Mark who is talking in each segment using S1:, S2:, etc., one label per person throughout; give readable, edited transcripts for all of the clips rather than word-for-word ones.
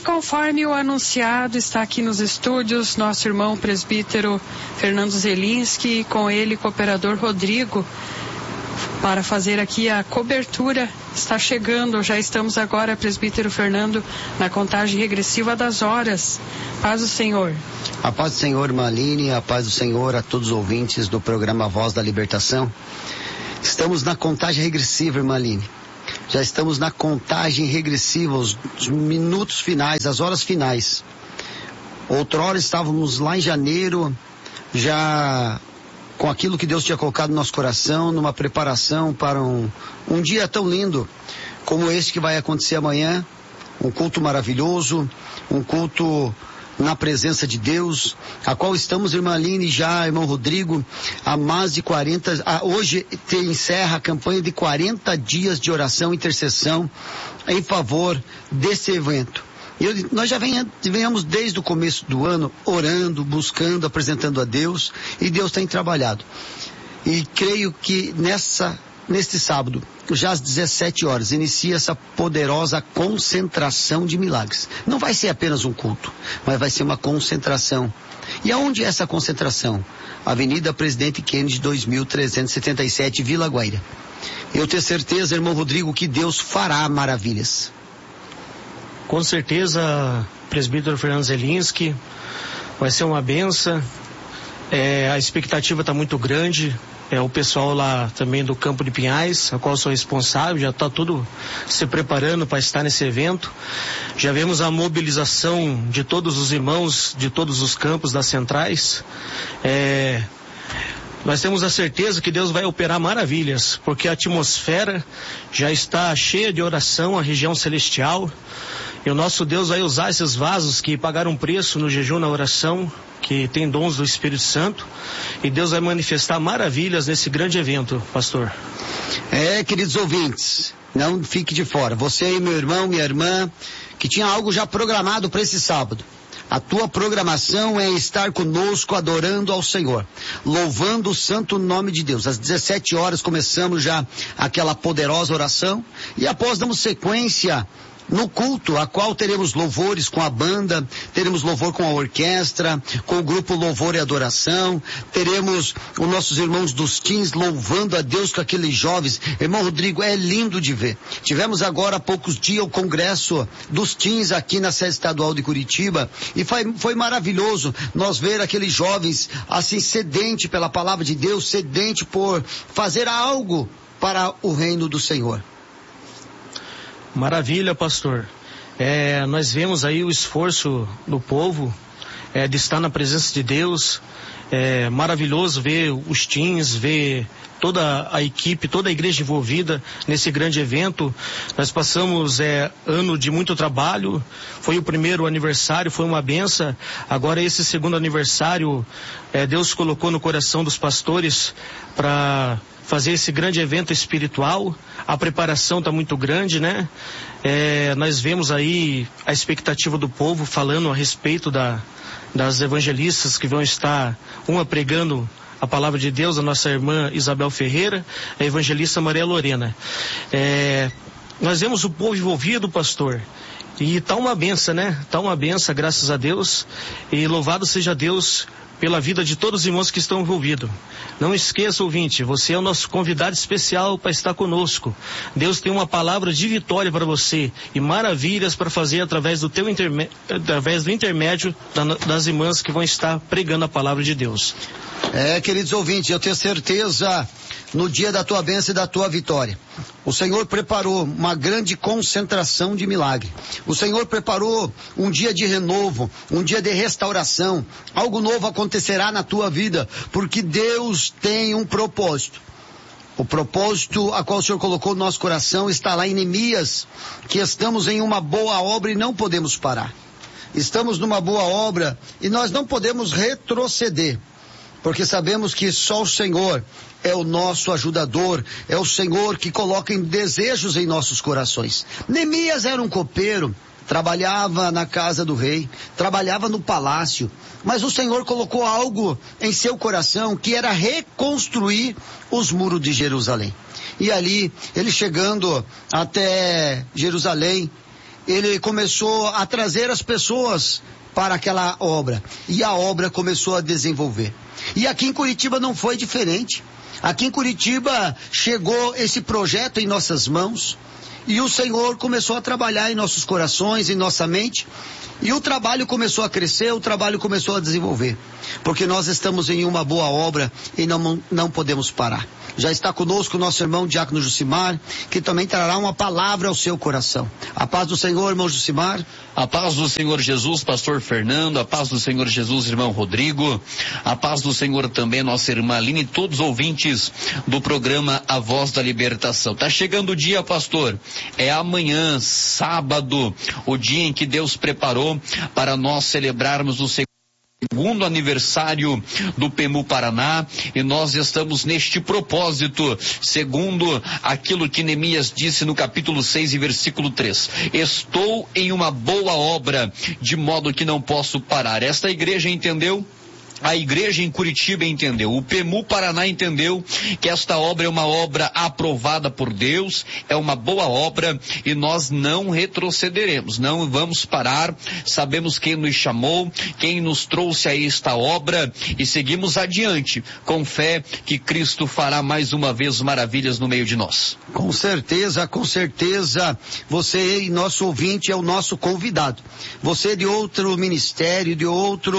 S1: conforme o anunciado, está aqui nos estúdios nosso irmão presbítero Fernando Zelinski e com ele cooperador Rodrigo, para fazer aqui a cobertura. Está chegando, já estamos agora, presbítero Fernando, na contagem regressiva das horas. Paz do Senhor.
S2: A paz do Senhor, irmã Aline, a paz do Senhor a todos os ouvintes do programa Voz da Libertação. Estamos na contagem regressiva, irmã Aline. Já estamos na contagem regressiva, os minutos finais, as horas finais. Outrora estávamos lá em janeiro, já com aquilo que Deus tinha colocado no nosso coração, numa preparação para um dia tão lindo como este que vai acontecer amanhã. Um culto maravilhoso, um culto na presença de Deus, a qual estamos, irmã Aline, já, irmão Rodrigo, há mais de 40, hoje encerra a campanha de 40 dias de oração e intercessão em favor desse evento. Nós já venhamos desde o começo do ano orando, buscando, apresentando a Deus, e Deus tem trabalhado. E creio que neste sábado, já às 17 horas, inicia essa poderosa concentração de milagres. Não vai ser apenas um culto, mas vai ser uma concentração. E aonde é essa concentração? Avenida Presidente Kennedy, 2377, Vila Guaíra. Eu tenho certeza, irmão Rodrigo, que Deus fará maravilhas.
S3: Com certeza, presbítero Fernando Zelinski, vai ser uma benção. A expectativa está muito grande. O pessoal lá também do Campo de Pinhais, a qual sou responsável, já está tudo se preparando para estar nesse evento. Já vemos a mobilização de todos os irmãos de todos os campos das centrais. Nós temos a certeza que Deus vai operar maravilhas, porque a atmosfera já está cheia de oração, a região celestial. E o nosso Deus vai usar esses vasos que pagaram preço no jejum, na oração, que tem dons do Espírito Santo, e Deus vai manifestar maravilhas nesse grande evento, pastor.
S2: Queridos ouvintes, não fique de fora. Você aí, meu irmão, minha irmã, que tinha algo já programado para esse sábado. A tua programação é estar conosco adorando ao Senhor, louvando o santo nome de Deus. Às 17 horas começamos já aquela poderosa oração, e após damos sequência no culto, a qual teremos louvores com a banda, teremos louvor com a orquestra, com o grupo Louvor e Adoração, teremos os nossos irmãos dos teens louvando a Deus com aqueles jovens. Irmão Rodrigo, é lindo de ver. Tivemos agora há poucos dias o congresso dos teens aqui na sede estadual de Curitiba, e foi maravilhoso nós ver aqueles jovens assim sedente pela palavra de Deus, sedente por fazer algo para o reino do Senhor.
S3: Maravilha, pastor. Nós vemos aí o esforço do povo de estar na presença de Deus. É maravilhoso ver os teens, ver toda a equipe, toda a igreja envolvida nesse grande evento. Nós passamos ano de muito trabalho. Foi o primeiro aniversário, foi uma benção. Agora esse segundo aniversário, Deus colocou no coração dos pastores para fazer esse grande evento espiritual. A preparação está muito grande, né? Nós vemos aí a expectativa do povo falando a respeito das evangelistas que vão estar, uma pregando a palavra de Deus, a nossa irmã Isabel Ferreira, a evangelista Maria Lorena. Nós vemos o povo envolvido, pastor, e tá uma benção, né? Tá uma benção, graças a Deus, e louvado seja Deus pela vida de todos os irmãos que estão envolvidos. Não esqueça, ouvinte, você é o nosso convidado especial para estar conosco. Deus tem uma palavra de vitória para você e maravilhas para fazer através do intermédio das irmãs que vão estar pregando a palavra de Deus.
S2: Queridos ouvintes, eu tenho certeza, no dia da tua bênção e da tua vitória, o Senhor preparou uma grande concentração de milagre. O Senhor preparou um dia de renovo, um dia de restauração. Algo novo acontecerá na tua vida, porque Deus tem um propósito. O propósito a qual o Senhor colocou no nosso coração está lá em Neemias, que estamos em uma boa obra e não podemos parar. Estamos numa boa obra e nós não podemos retroceder, porque sabemos que só o Senhor é o nosso ajudador, é o Senhor que coloca desejos em nossos corações. Neemias era um copeiro, trabalhava na casa do rei, trabalhava no palácio, mas o Senhor colocou algo em seu coração que era reconstruir os muros de Jerusalém. E ali, ele chegando até Jerusalém, ele começou a trazer as pessoas para aquela obra, e a obra começou a desenvolver. E aqui em Curitiba não foi diferente. Aqui em Curitiba chegou esse projeto em nossas mãos, e o Senhor começou a trabalhar em nossos corações, em nossa mente, e o trabalho começou a crescer, o trabalho começou a desenvolver, porque nós estamos em uma boa obra e não podemos parar. Já está conosco o nosso irmão Diácono Jucimar, que também trará uma palavra ao seu coração. A paz do Senhor, irmão Jucimar.
S4: A paz do Senhor Jesus, pastor Fernando, a paz do Senhor Jesus, irmão Rodrigo, a paz do Senhor também, nossa irmã Aline e todos os ouvintes do programa A Voz da Libertação. Tá chegando o dia, pastor, é amanhã, sábado, o dia em que Deus preparou para nós celebrarmos o segundo aniversário do PEMU Paraná, e nós estamos neste propósito, segundo aquilo que Neemias disse no capítulo 6 e versículo 3. Estou em uma boa obra, de modo que não posso parar. Esta igreja entendeu? A igreja em Curitiba entendeu, o PEMU Paraná entendeu que esta obra é uma obra aprovada por Deus, é uma boa obra, e nós não retrocederemos, não vamos parar. Sabemos quem nos chamou, quem nos trouxe a esta obra, e seguimos adiante, com fé que Cristo fará mais uma vez maravilhas no meio de nós.
S2: Com certeza, você e nosso ouvinte é o nosso convidado. Você de outro ministério, de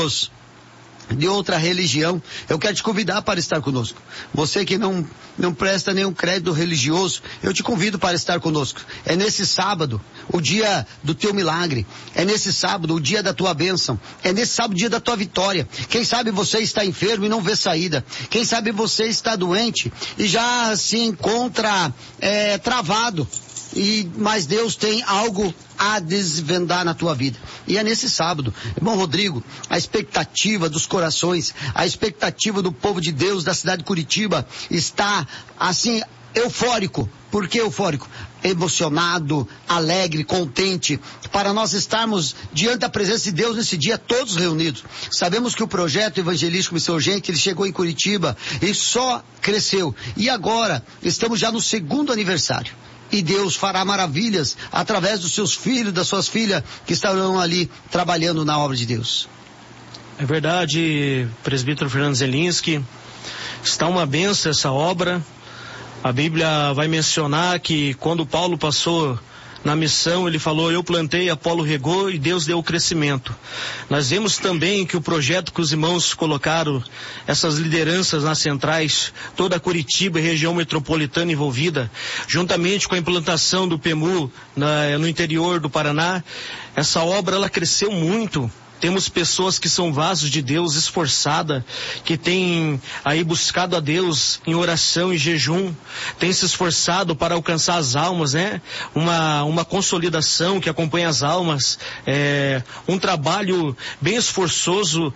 S2: outra religião, eu quero te convidar para estar conosco. Você que não presta nenhum crédito religioso, eu te convido para estar conosco. É nesse sábado, o dia do teu milagre. É nesse sábado, o dia da tua bênção. É nesse sábado, o dia da tua vitória. Quem sabe você está enfermo e não vê saída. Quem sabe você está doente e já se encontra travado. Mas Deus tem algo a desvendar na tua vida. E é nesse sábado. Irmão Rodrigo, a expectativa dos corações, a expectativa do povo de Deus da cidade de Curitiba está assim, eufórico. Por que eufórico? Emocionado, alegre, contente, para nós estarmos diante da presença de Deus nesse dia, todos reunidos. Sabemos que o projeto evangelístico Missão Urgente, ele chegou em Curitiba e só cresceu. E agora, estamos já no segundo aniversário. E Deus fará maravilhas através dos seus filhos, das suas filhas, que estarão ali trabalhando na obra de Deus.
S3: É verdade, presbítero Fernando Zelinski, está uma bênção essa obra. A Bíblia vai mencionar que quando Paulo passou na missão, ele falou: eu plantei, Apolo regou e Deus deu o crescimento. Nós vemos também que o projeto que os irmãos colocaram, essas lideranças nas centrais, toda a Curitiba e região metropolitana envolvida, juntamente com a implantação do PEMU no interior do Paraná, essa obra ela cresceu muito. Temos pessoas que são vasos de Deus, esforçada, que têm aí buscado a Deus em oração e jejum, têm se esforçado para alcançar as almas, né? Uma consolidação que acompanha as almas, um trabalho bem esforçoso,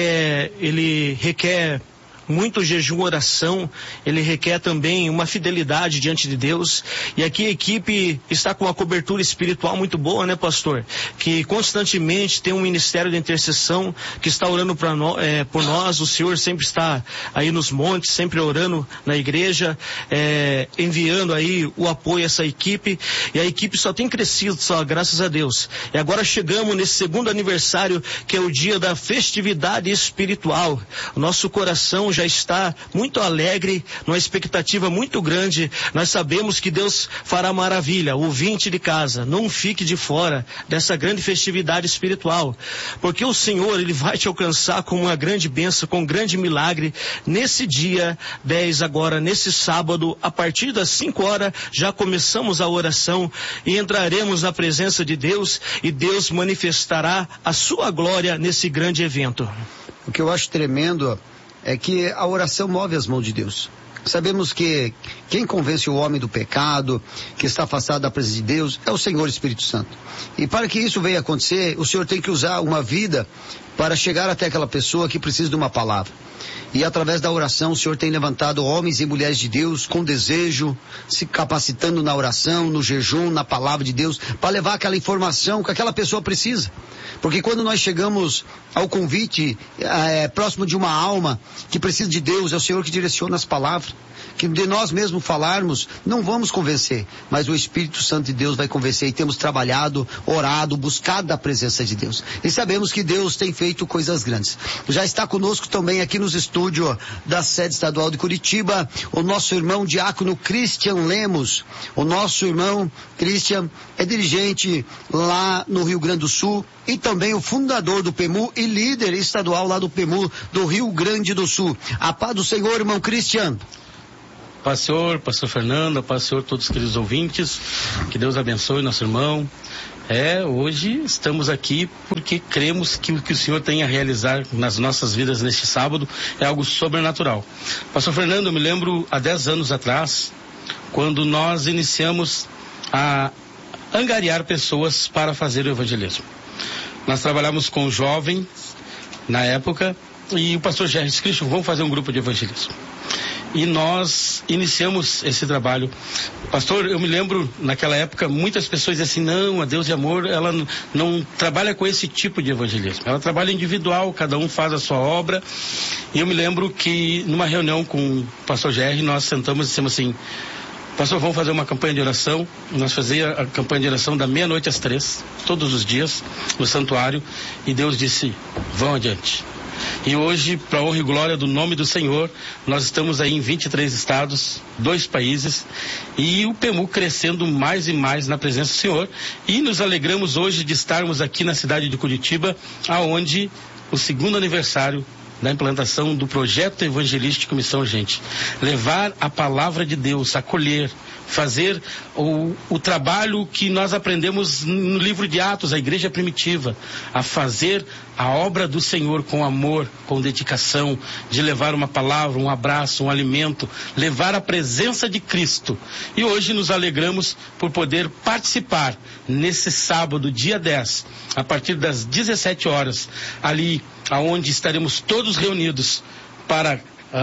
S3: ele requer muito jejum, oração, ele requer também uma fidelidade diante de Deus. E aqui a equipe está com uma cobertura espiritual muito boa, né, pastor? Que constantemente tem um ministério de intercessão que está orando por nós. O Senhor sempre está aí nos montes, sempre orando na igreja, enviando aí o apoio a essa equipe, e a equipe só tem crescido, só graças a Deus. E agora chegamos nesse segundo aniversário, que é o dia da festividade espiritual. O nosso coração já está muito alegre, numa expectativa muito grande. Nós sabemos que Deus fará maravilha. O ouvinte de casa, não fique de fora dessa grande festividade espiritual, porque o Senhor, ele vai te alcançar com uma grande bênção, com um grande milagre, nesse dia 10 agora, nesse sábado, a partir das 5 horas, já começamos a oração e entraremos na presença de Deus, e Deus manifestará a sua glória nesse grande evento.
S2: O que eu acho tremendo é que a oração move as mãos de Deus. Sabemos que quem convence o homem do pecado, que está afastado da presença de Deus, é o Senhor Espírito Santo. E para que isso venha acontecer, o Senhor tem que usar uma vida para chegar até aquela pessoa que precisa de uma palavra. E através da oração, o Senhor tem levantado homens e mulheres de Deus com desejo, se capacitando na oração, no jejum, na palavra de Deus, para levar aquela informação que aquela pessoa precisa. Porque quando nós chegamos ao convite próximo de uma alma que precisa de Deus, é o Senhor que direciona as palavras. que de nós mesmos falarmos, não vamos convencer, mas o Espírito Santo de Deus vai convencer, e temos trabalhado, orado, buscado a presença de Deus. E sabemos que Deus tem feito coisas grandes. Já está conosco também aqui nos estúdios da sede estadual de Curitiba, o nosso irmão diácono Christian Lemos. O nosso irmão Christian é dirigente lá no Rio Grande do Sul e também o fundador do PEMU e líder estadual lá do PEMU do Rio Grande do Sul. A paz do Senhor, irmão Christian.
S3: Pastor Fernando, paz do Senhor, todos os queridos ouvintes, que Deus abençoe nosso irmão. Hoje estamos aqui porque cremos que o que o Senhor tem a realizar nas nossas vidas neste sábado é algo sobrenatural. Pastor Fernando, eu me lembro há 10 anos atrás, quando nós iniciamos a angariar pessoas para fazer o evangelismo. Nós trabalhamos com jovens na época e o pastor Jerry disse: Cristian, vamos fazer um grupo de evangelismo. E nós iniciamos esse trabalho. Pastor, eu me lembro, naquela época, muitas pessoas diziam assim: não, a Deus de Amor, ela não trabalha com esse tipo de evangelismo. Ela trabalha individual, cada um faz a sua obra. E eu me lembro que, numa reunião com o pastor Jerry, nós sentamos e dissemos assim: pastor, vamos fazer uma campanha de oração. Nós fazíamos a campanha de oração da meia-noite às 3, todos os dias, no santuário. E Deus disse: vão adiante. E hoje, para a honra e glória do nome do Senhor, nós estamos aí em 23 estados, 2 países, e o PEMU crescendo mais e mais na presença do Senhor. E nos alegramos hoje de estarmos aqui na cidade de Curitiba, aonde o 2º aniversário da implantação do projeto evangelístico Missão Gente. Levar a palavra de Deus, acolher, fazer o trabalho que nós aprendemos no livro de Atos, a igreja primitiva, a fazer a obra do Senhor com amor, com dedicação, de levar uma palavra, um abraço, um alimento, levar a presença de Cristo. E hoje nos alegramos por poder participar nesse sábado, dia 10, a partir das 17 horas, ali aonde estaremos todos reunidos para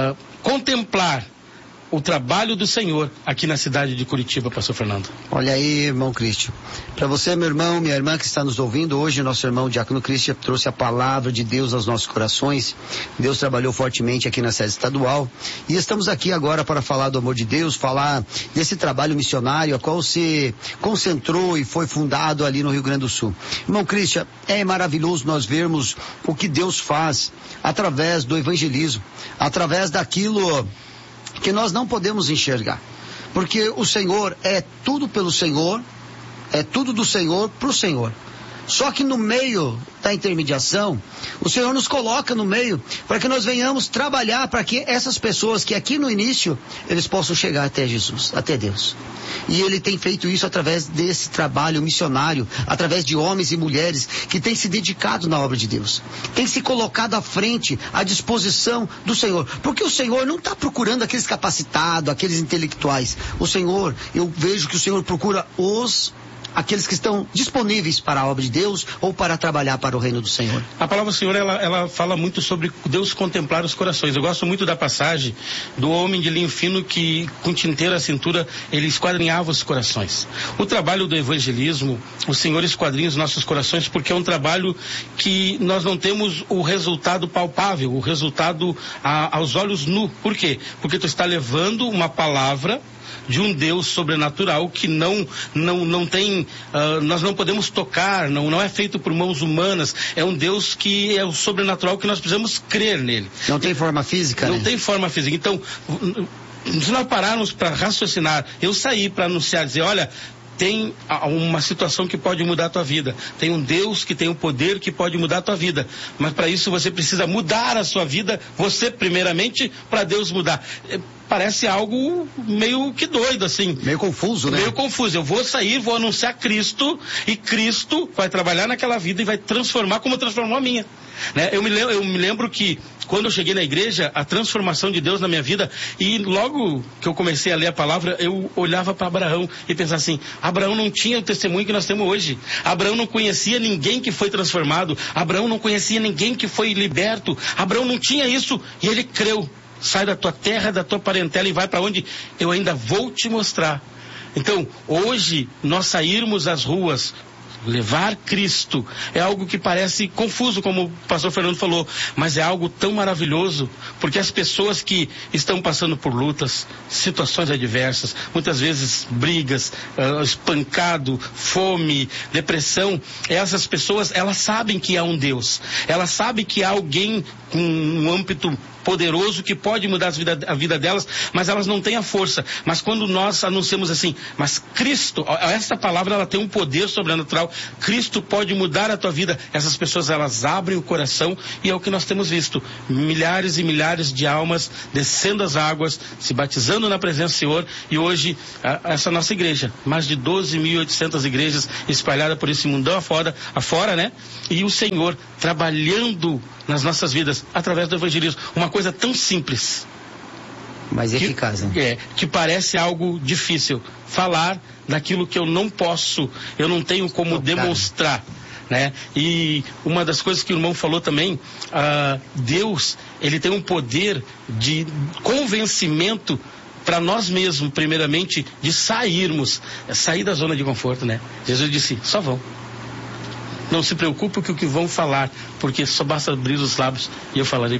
S3: contemplar o trabalho do Senhor aqui na cidade de Curitiba, pastor Fernando.
S2: Olha aí, irmão Cristian. Para você, meu irmão, minha irmã que está nos ouvindo, hoje nosso irmão diácono Cristian trouxe a palavra de Deus aos nossos corações. Deus trabalhou fortemente aqui na sede estadual e estamos aqui agora para falar do amor de Deus, falar desse trabalho missionário a qual se concentrou e foi fundado ali no Rio Grande do Sul. Irmão Cristian, é maravilhoso nós vermos o que Deus faz através do evangelismo, através daquilo que nós não podemos enxergar, porque o Senhor é tudo pelo Senhor, é tudo do Senhor para o Senhor. Só que no meio da intermediação, o Senhor nos coloca no meio para que nós venhamos trabalhar para que essas pessoas que aqui no início, eles possam chegar até Jesus, até Deus. E Ele tem feito isso através desse trabalho missionário, através de homens e mulheres que têm se dedicado na obra de Deus. Tem se colocado à frente, à disposição do Senhor. Porque o Senhor não está procurando aqueles capacitados, aqueles intelectuais. O Senhor, eu vejo que o Senhor procura aqueles que estão disponíveis para a obra de Deus ou para trabalhar para o reino do Senhor.
S3: A palavra do Senhor, ela fala muito sobre Deus contemplar os corações. Eu gosto muito da passagem do homem de linho fino que, com tinteiro à cintura, ele esquadrinhava os corações. O trabalho do evangelismo, o Senhor esquadrinha os nossos corações, porque é um trabalho que nós não temos o resultado palpável, o resultado aos olhos nu. Por quê? Porque tu está levando uma palavra de um Deus sobrenatural que não tem, nós não podemos tocar, não é feito por mãos humanas, é um Deus que é o sobrenatural que nós precisamos crer nele.
S2: Não tem forma física,
S3: Não tem forma física. Então, se nós pararmos para raciocinar, eu saí para anunciar, dizer, olha, tem uma situação que pode mudar a tua vida. Tem um Deus que tem o poder que pode mudar a tua vida. Mas para isso você precisa mudar a sua vida, você primeiramente, para Deus mudar. Parece algo meio que doido, assim.
S2: Meio confuso, né?
S3: Meio confuso. Eu vou sair, vou anunciar Cristo, e Cristo vai trabalhar naquela vida e vai transformar como transformou a minha. Né? Eu me lembro que quando eu cheguei na igreja, a transformação de Deus na minha vida, e logo que eu comecei a ler a palavra, eu olhava para Abraão e pensava assim, Abraão não tinha o testemunho que nós temos hoje. Abraão não conhecia ninguém que foi transformado. Abraão não conhecia ninguém que foi liberto. Abraão não tinha isso e ele creu. Sai da tua terra, da tua parentela e vai para onde eu ainda vou te mostrar. Então, hoje, nós sairmos às ruas levar Cristo, é algo que parece confuso, como o pastor Fernando falou, mas é algo tão maravilhoso, porque as pessoas que estão passando por lutas, situações adversas, muitas vezes brigas, espancado, fome, depressão, essas pessoas, elas sabem que há um Deus, elas sabem que há alguém com um âmbito poderoso que pode mudar a vida delas, mas elas não têm a força. Mas quando nós anunciamos assim, mas Cristo, essa palavra ela tem um poder sobrenatural, Cristo pode mudar a tua vida, essas pessoas elas abrem o coração, e é o que nós temos visto, milhares e milhares de almas descendo as águas, se batizando na presença do Senhor, e hoje essa nossa igreja, mais de 12.800 igrejas espalhadas por esse mundão afora, né? E o Senhor trabalhando nas nossas vidas através do evangelismo, uma coisa tão simples,
S2: mas eficaz, né?
S3: Que parece algo difícil, falar daquilo que eu não posso, eu não tenho como demonstrar, né? E uma das coisas que o irmão falou também, Deus, ele tem um poder de convencimento para nós mesmos, primeiramente, de sair da zona de conforto, né? Jesus disse, só vão. Não se preocupe com o que vão falar, porque só basta abrir os lábios e eu falarei